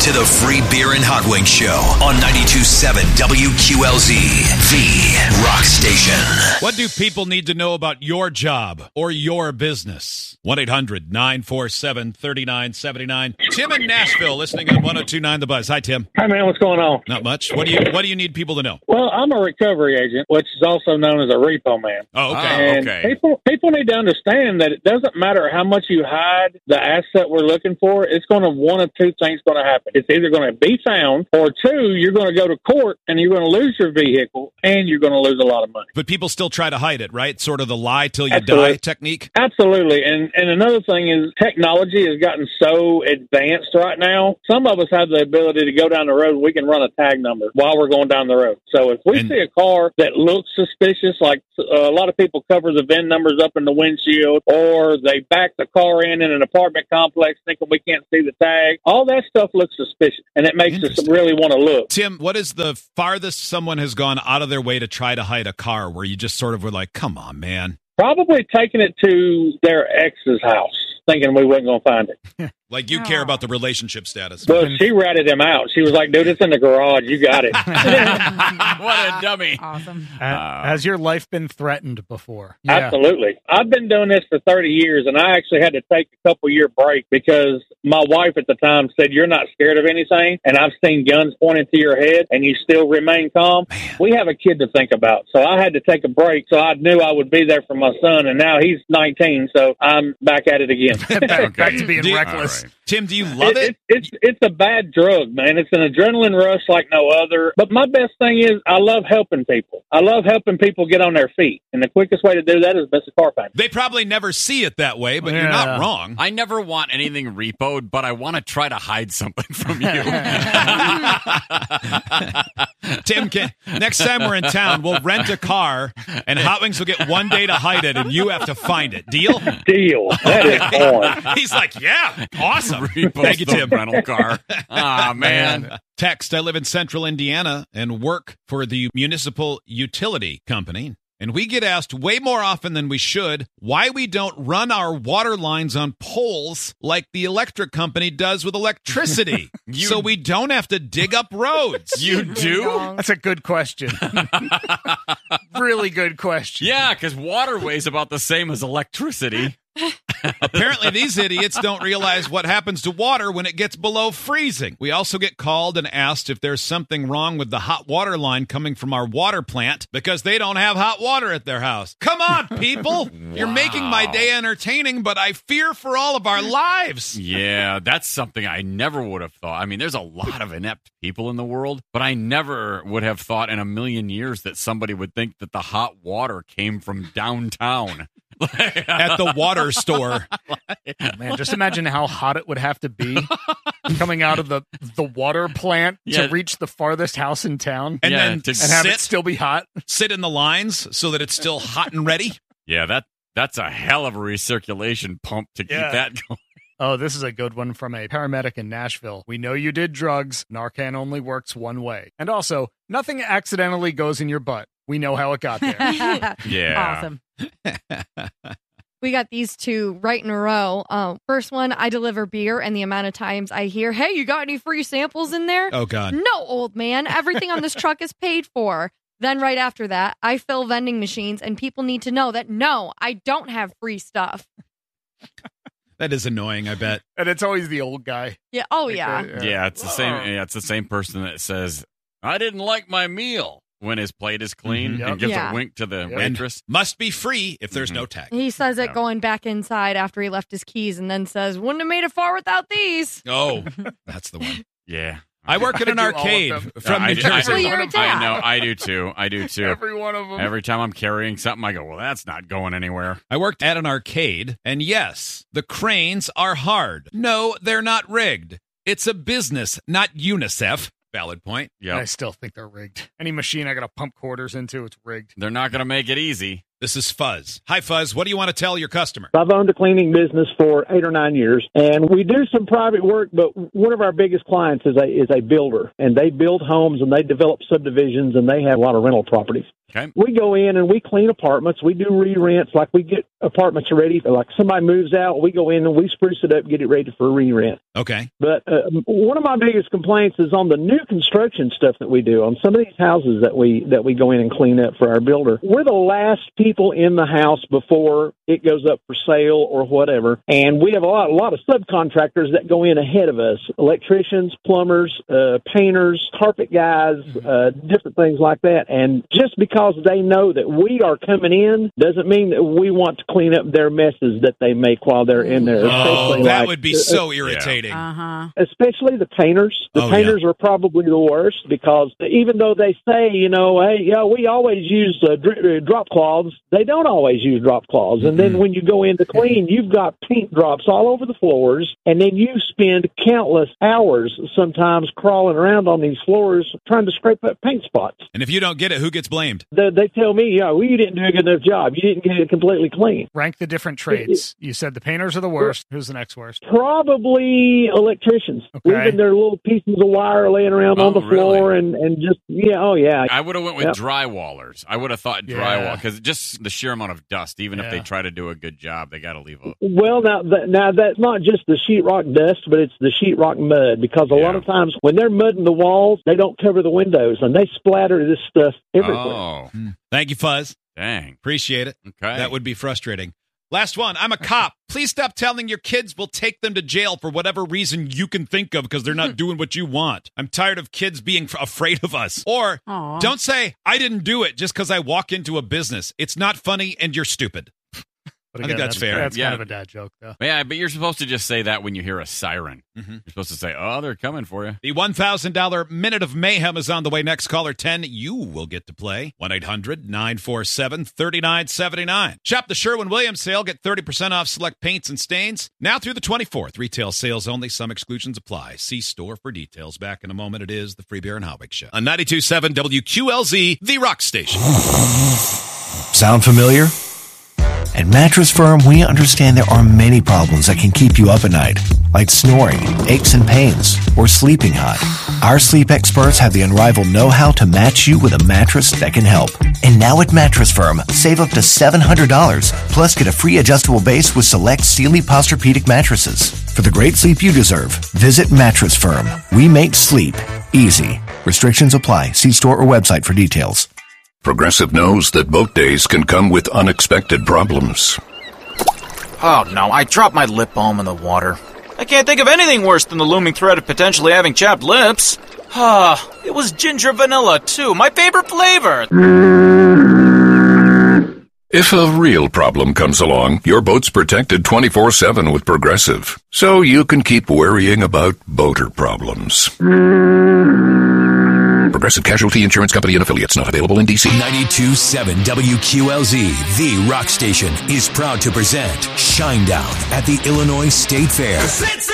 to the Free Beer and Hot Wings Show on 92.7 WQLZ, the rock station. What do people need to know about your job or your business? 1-800-947-3979. Tim in Nashville, listening on 102.9 The Buzz. Hi, Tim. Hi, man. What's going on? Not much. What do you need people to know? Well, I'm a recovery agent, which is also known as a repo man. Oh, okay. And people need to understand that it doesn't matter how much you hide the asset we're looking for. It's going to one of two things going to happen. It's either going to be found, or two, you're going to go to court and you're going to lose your vehicle and you're going to lose a lot of money. But people still try to hide it, right? Sort of the lie till you Absolutely. die technique. Absolutely. And another thing is technology has gotten so advanced right now. Some of us have the ability to go down the road and we can run a tag number while we're going down the road. So if we see a car that looks suspicious, like a lot of people cover the VIN numbers up in the windshield, or they back the car in an apartment complex thinking we can't see the tag, all that stuff looks suspicious, and it makes us really want to look. Tim, what is the farthest someone has gone out of their way to try to hide a car where you just sort of were like, come on, man? Probably taking it to their ex's house, thinking we wasn't going to find it. Like you care about the relationship status. Well, she ratted him out. She was like, dude, it's in the garage. You got it. What a dummy. Awesome. Has your life been threatened before? Yeah. Absolutely. I've been doing this for 30 years, and I actually had to take a couple-year break because my wife at the time said, you're not scared of anything, and I've seen guns pointed to your head, and you still remain calm. Man. We have a kid to think about, so I had to take a break, so I knew I would be there for my son, and now he's 19, so I'm back at it again. back to being reckless. Right. Tim, do you love it? It's a bad drug, man. It's an adrenaline rush like no other. But my best thing is I love helping people. I love helping people get on their feet. And the quickest way to do that is miss a car payment. They probably never see it that way, but you're not wrong. I never want anything repoed, but I want to try to hide something from you. Tim, next time we're in town, we'll rent a car, and Hot Wings will get one day to hide it, and you have to find it. Deal? Deal. That is fun. He's like, yeah, awesome. Thank you, Tim. Rental car. Ah, man. Text, I live in central Indiana and work for the municipal utility company. And we get asked way more often than we should why we don't run our water lines on poles like the electric company does with electricity, so we don't have to dig up roads. You do? That's a good question. Really good question. Yeah, because water weighs about the same as electricity. Apparently, these idiots don't realize what happens to water when it gets below freezing. We also get called and asked if there's something wrong with the hot water line coming from our water plant because they don't have hot water at their house. Come on, people. Wow. You're making my day entertaining, but I fear for all of our lives. Yeah, that's something I never would have thought. I mean, there's a lot of inept people in the world, but I never would have thought in a million years that somebody would think that the hot water came from downtown. At the water store. Man, just imagine how hot it would have to be coming out of the water plant to reach the farthest house in town and then have it still be hot. Sit in the lines so that it's still hot and ready. Yeah, that's a hell of a recirculation pump to keep that going. Oh, this is a good one from a paramedic in Nashville. We know you did drugs. Narcan only works one way. And also, nothing accidentally goes in your butt. We know how it got there. Yeah. Awesome. We got these two right in a row. First one, I deliver beer, and the amount of times I hear, hey, you got any free samples in there? Oh, God. No, old man. Everything on this truck is paid for. Then right after that, I fill vending machines, and people need to know that, no, I don't have free stuff. That is annoying, I bet. And it's always the old guy. Yeah. Oh, yeah. Yeah, it's the same. Yeah, it's the same person that says, I didn't like my meal when his plate is clean and gives a wink to the waitress. And must be free if there's no tag. He says it going back inside after he left his keys and then says, wouldn't have made it far without these. Oh, that's the one. Yeah. I work at an arcade from New Jersey. Well, you're a dad. I know. I do too. Every one of them. Every time I'm carrying something, I go, well, that's not going anywhere. I worked at an arcade, and yes, the cranes are hard. No, they're not rigged. It's a business, not UNICEF. Valid point. Yeah. I still think they're rigged. Any machine I got to pump quarters into, it's rigged. They're not going to make it easy. This is Fuzz. Hi, Fuzz. What do you want to tell your customer? I've owned a cleaning business for 8 or 9 years, and we do some private work, but one of our biggest clients is a builder, and they build homes, and they develop subdivisions, and they have a lot of rental properties. Okay. We go in and we clean apartments. We do re-rents. Like, we get apartments ready. Like, somebody moves out, we go in and we spruce it up, get it ready for re-rent. Okay. But one of my biggest complaints is on the new construction stuff that we do on some of these houses that we go in and clean up for our builder. We're the last people in the house before it goes up for sale or whatever, and we have a lot of subcontractors that go in ahead of us: electricians, plumbers, painters, carpet guys, different things like that. And just because they know that we are coming in doesn't mean that we want to clean up their messes that they make while they're in there. Oh, that would be so irritating. Especially the painters. The painters are probably the worst, because even though they say, hey, we always use drop cloths, they don't always use drop cloths. And then when you go in to clean, you've got paint drops all over the floors, and then you spend countless hours sometimes crawling around on these floors trying to scrape up paint spots. And if you don't get it, who gets blamed? They tell me, you didn't do a good enough job. You didn't get it completely clean. Rank the different trades. You said the painters are the worst. Who's the next worst? Probably electricians. Leaving their little pieces of wire laying around on the floor and just, I would have went with drywallers. I would have thought drywall, because just the sheer amount of dust, even if they try to do a good job, they got to leave it. Well, now that's not just the sheetrock dust, but it's the sheetrock mud, because a lot of times when they're mudding the walls, they don't cover the windows, and they splatter this stuff everywhere. Oh. Thank you, Fuzz. Dang. Appreciate it. Okay. That would be frustrating. Last one. I'm a cop. Please stop telling your kids we'll take them to jail for whatever reason you can think of because they're not doing what you want. I'm tired of kids being afraid of us. Or don't say, I didn't do it just because I walk into a business. It's not funny and you're stupid. But I think that's fair. That's kind of a dad joke, though. Yeah, but you're supposed to just say that when you hear a siren. You're supposed to say, they're coming for you. The $1,000 Minute of Mayhem is on the way. Next caller 10, you will get to play. 1-800-947-3979. Shop the Sherwin-Williams sale. Get 30% off select paints and stains. Now through the 24th. Retail sales only. Some exclusions apply. See store for details. Back in a moment. It is the Free Beer and Howick Show. On 92.7 WQLZ, the Rock Station. Sound familiar? At Mattress Firm, we understand there are many problems that can keep you up at night, like snoring, aches and pains, or sleeping hot. Our sleep experts have the unrivaled know-how to match you with a mattress that can help. And now at Mattress Firm, save up to $700, plus get a free adjustable base with select Sealy Posturepedic mattresses. For the great sleep you deserve, visit Mattress Firm. We make sleep easy. Restrictions apply. See store or website for details. Progressive knows that boat days can come with unexpected problems. Oh no, I dropped my lip balm in the water. I can't think of anything worse than the looming threat of potentially having chapped lips. It was ginger vanilla too, my favorite flavor. If a real problem comes along, your boat's protected 24/7 with Progressive, so you can keep worrying about boater problems. Progressive Casualty Insurance Company and Affiliates, not available in D.C. 92.7 WQLZ, the rock station, is proud to present Shinedown at the Illinois State Fair.